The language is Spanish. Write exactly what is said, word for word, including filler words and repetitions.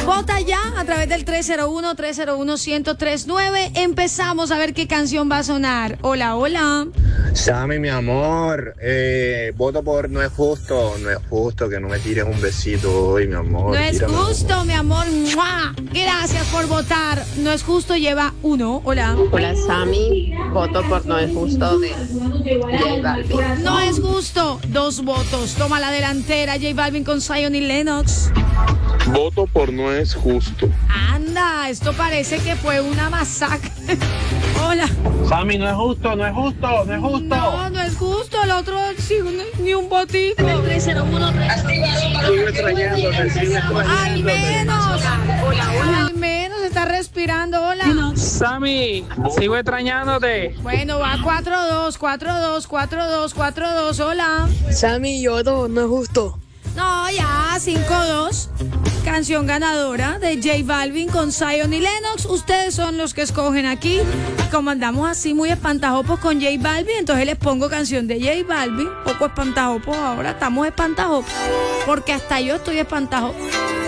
Vota ya a través del tres cero uno, tres cero uno, uno cero uno tres nueve. Empezamos a ver qué canción va a sonar. Hola, hola. Sammy, mi amor, eh, voto por No es justo, no es justo que no me tires un besito hoy, mi amor. No es Tírame justo, mi amor. ¡Mua! Gracias por votar. No es justo, lleva uno. Hola. Hola Sammy, voto por No es justo de J Balvin. No es justo. Dos votos. Toma la delantera. J Balvin con Zion y Lennox. Voto por No es justo. Anda, esto parece que fue una masacre. Hola. Sammy, no es justo, no es justo, no es justo. No, no es justo. El otro sí, ni un botito. tres cero uno tres. Sigo extrañándote, sigo Al extrañándote. menos. Hola, hola. Al menos está respirando. Hola. Sammy, sigo extrañándote. Bueno, va cuatro dos, cuatro dos, cuatro dos, cuatro dos. Hola. Sammy, yo voto, no es justo. No, ya, cinco dos. Canción ganadora de J Balvin con Zion y Lennox. Ustedes son los que escogen aquí. Y como andamos así muy espantajopos con J Balvin, entonces les pongo canción de J Balvin. Poco espantajopos ahora, estamos espantajopos. Porque hasta yo estoy espantajopo.